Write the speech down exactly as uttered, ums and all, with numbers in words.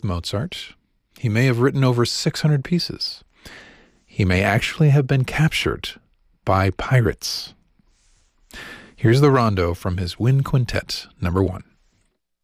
Mozart. He may have written over six hundred pieces. He may actually have been captured by pirates. Here's the rondo from his Wind Quintet, number one.